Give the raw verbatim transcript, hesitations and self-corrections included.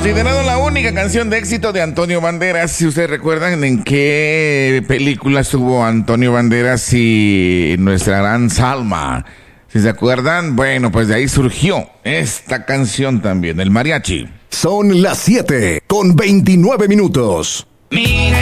Considerado la única canción de éxito de Antonio Banderas. Si ustedes recuerdan en qué película estuvo Antonio Banderas y nuestra gran Salma. Si se acuerdan, bueno, pues de ahí surgió esta canción también, el mariachi. Son las siete con veintinueve minutos. Mira